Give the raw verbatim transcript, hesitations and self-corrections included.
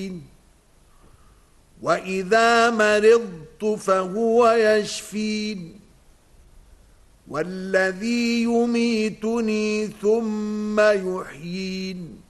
الصالحين وإذا مرضت فهو يشفين والذي يميتني ثم يحيين